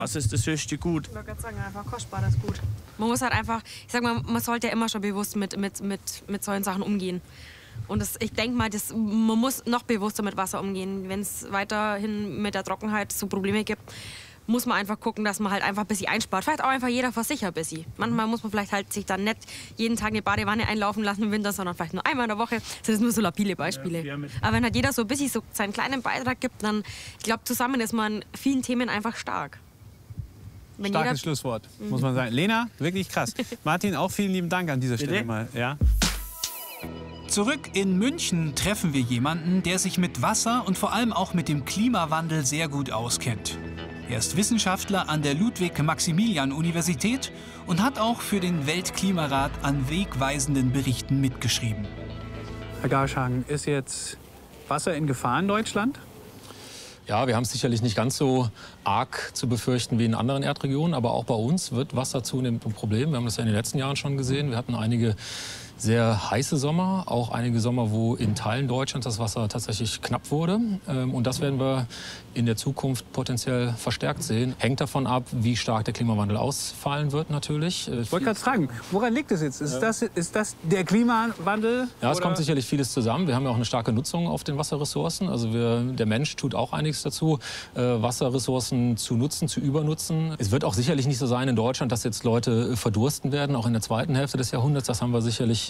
Was ist das höchste Gut? Ich wollte gerade sagen, einfach kostbar, das Gut. Man muss halt einfach, ich sag mal, man sollte ja immer schon bewusst mit solchen Sachen umgehen. Und ich denke mal, man muss noch bewusster mit Wasser umgehen. Wenn es weiterhin mit der Trockenheit so Probleme gibt, muss man einfach gucken, dass man halt einfach ein bisschen einspart. Vielleicht auch einfach jeder für sich ein bisschen. Manchmal muss man vielleicht halt sich dann nicht jeden Tag eine Badewanne einlaufen lassen im Winter, sondern vielleicht nur einmal in der Woche. Das sind nur so lapide Beispiele. Ja, aber wenn halt jeder so ein bisschen so seinen kleinen Beitrag gibt, dann, ich glaube, zusammen ist man in vielen Themen einfach stark. Starkes Schlusswort, muss man sagen. Lena, wirklich krass. Martin, auch vielen lieben Dank an dieser Stelle mal. Ja. Zurück in München treffen wir jemanden, der sich mit Wasser und vor allem auch mit dem Klimawandel sehr gut auskennt. Er ist Wissenschaftler an der Ludwig-Maximilian-Universität und hat auch für den Weltklimarat an wegweisenden Berichten mitgeschrieben. Herr Garschhagen, ist jetzt Wasser in Gefahr in Deutschland? Ja, wir haben es sicherlich nicht ganz so arg zu befürchten wie in anderen Erdregionen, aber auch bei uns wird Wasser zunehmend ein Problem. Wir haben das ja in den letzten Jahren schon gesehen. Wir hatten einige sehr heiße Sommer, auch einige Sommer, wo in Teilen Deutschlands das Wasser tatsächlich knapp wurde. Und das werden wir in der Zukunft potenziell verstärkt sehen. Hängt davon ab, wie stark der Klimawandel ausfallen wird natürlich. Ich wollte gerade fragen, woran liegt es jetzt? Ist das der Klimawandel? Ja, es kommt sicherlich vieles zusammen. Wir haben ja auch eine starke Nutzung auf den Wasserressourcen. Also der Mensch tut auch einiges dazu, Wasserressourcen zu nutzen, zu übernutzen. Es wird auch sicherlich nicht so sein in Deutschland, dass jetzt Leute verdursten werden, auch in der zweiten Hälfte des Jahrhunderts. Das haben wir sicherlich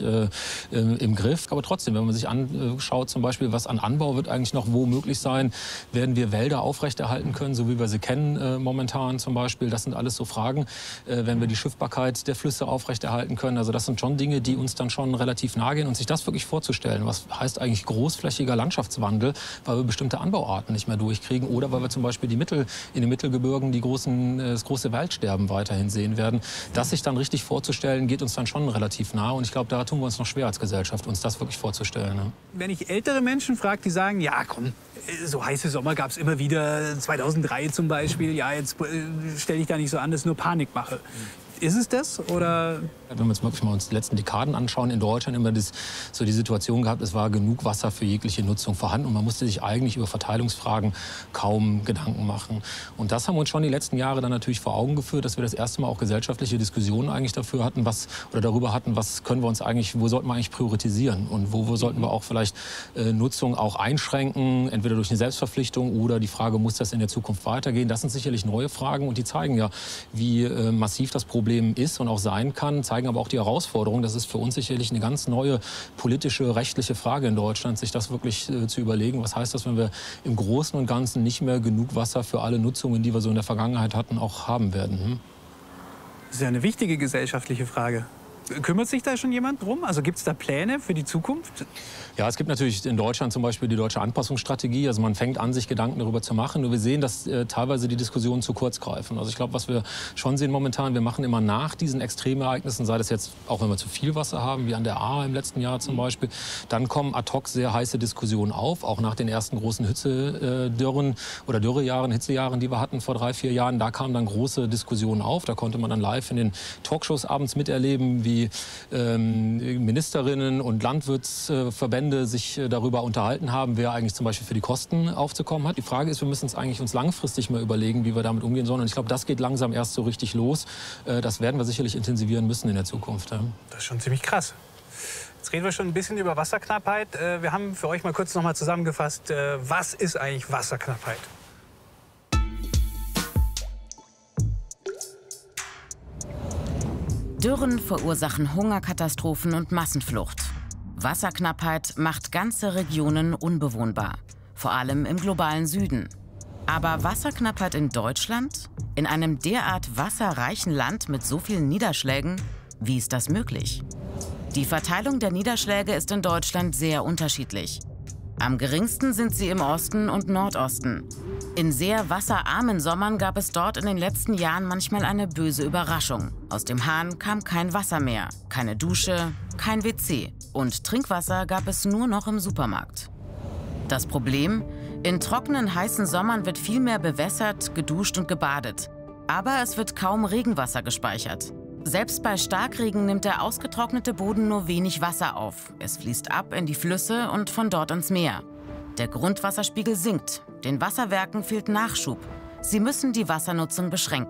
im Griff. Aber trotzdem, wenn man sich anschaut, zum Beispiel, was an Anbau wird eigentlich noch wo möglich sein, werden wir Wälder aufrechterhalten können, so wie wir sie kennen momentan zum Beispiel. Das sind alles so Fragen. Wenn wir die Schiffbarkeit der Flüsse aufrechterhalten können. Also das sind schon Dinge, die uns dann schon relativ nahe gehen. Und sich das wirklich vorzustellen, was heißt eigentlich großflächiger Landschaftswandel, weil wir bestimmte Anbauarten nicht mehr durchkriegen oder weil wir zum Beispiel in den Mittelgebirgen das große Waldsterben weiterhin sehen werden. Das sich dann richtig vorzustellen, geht uns dann schon relativ nah. Und ich glaube, da tun wir uns noch schwer als Gesellschaft, uns das wirklich vorzustellen. Ne? Wenn ich ältere Menschen frage, die sagen, ja komm, so heiße Sommer gab es immer wieder, 2003 zum Beispiel, ja jetzt stelle ich da nicht so an, dass ich nur Panik mache. Ist es das oder? Wenn wir uns wirklich mal uns die letzten Dekaden anschauen, in Deutschland immer so die Situation gehabt, es war genug Wasser für jegliche Nutzung vorhanden und man musste sich eigentlich über Verteilungsfragen kaum Gedanken machen. Und das haben wir uns schon die letzten Jahre dann natürlich vor Augen geführt, dass wir das erste Mal auch gesellschaftliche Diskussionen eigentlich darüber hatten, was können wir uns eigentlich, wo sollten wir eigentlich priorisieren und wo sollten wir auch vielleicht Nutzung auch einschränken, entweder durch eine Selbstverpflichtung oder die Frage, muss das in der Zukunft weitergehen? Das sind sicherlich neue Fragen und die zeigen ja, wie massiv das Problem ist und auch sein kann, zeigen aber auch die Herausforderung. Das ist für uns sicherlich eine ganz neue politische, rechtliche Frage in Deutschland, sich das wirklich zu überlegen. Was heißt das, wenn wir im Großen und Ganzen nicht mehr genug Wasser für alle Nutzungen, die wir so in der Vergangenheit hatten, auch haben werden? Das ist ja eine wichtige gesellschaftliche Frage. Kümmert sich da schon jemand drum? Also gibt es da Pläne für die Zukunft? Ja, es gibt natürlich in Deutschland zum Beispiel die deutsche Anpassungsstrategie. Also man fängt an, sich Gedanken darüber zu machen. Nur wir sehen, dass teilweise die Diskussionen zu kurz greifen. Also ich glaube, was wir schon sehen momentan, wir machen immer nach diesen Extremereignissen, sei das jetzt auch, wenn wir zu viel Wasser haben, wie an der Ahr im letzten Jahr zum Beispiel, dann kommen ad hoc sehr heiße Diskussionen auf. Auch nach den ersten großen Hitzejahren, die wir hatten vor 3, 4 Jahren, da kamen dann große Diskussionen auf. Da konnte man dann live in den Talkshows abends miterleben, wie Ministerinnen und Landwirtsverbände sich darüber unterhalten haben, wer eigentlich zum Beispiel für die Kosten aufzukommen hat. Die Frage ist, wir müssen uns langfristig mal überlegen, wie wir damit umgehen sollen. Und ich glaube, das geht langsam erst so richtig los. Das werden wir sicherlich intensivieren müssen in der Zukunft. Ja. Das ist schon ziemlich krass. Jetzt reden wir schon ein bisschen über Wasserknappheit. Wir haben für euch mal kurz noch mal zusammengefasst, was ist eigentlich Wasserknappheit? Dürren verursachen Hungerkatastrophen und Massenflucht. Wasserknappheit macht ganze Regionen unbewohnbar, vor allem im globalen Süden. Aber Wasserknappheit in Deutschland? In einem derart wasserreichen Land mit so vielen Niederschlägen? Wie ist das möglich? Die Verteilung der Niederschläge ist in Deutschland sehr unterschiedlich. Am geringsten sind sie im Osten und Nordosten. In sehr wasserarmen Sommern gab es dort in den letzten Jahren manchmal eine böse Überraschung. Aus dem Hahn kam kein Wasser mehr, keine Dusche, kein WC und Trinkwasser gab es nur noch im Supermarkt. Das Problem? In trockenen, heißen Sommern wird viel mehr bewässert, geduscht und gebadet. Aber es wird kaum Regenwasser gespeichert. Selbst bei Starkregen nimmt der ausgetrocknete Boden nur wenig Wasser auf. Es fließt ab in die Flüsse und von dort ins Meer. Der Grundwasserspiegel sinkt. Den Wasserwerken fehlt Nachschub. Sie müssen die Wassernutzung beschränken.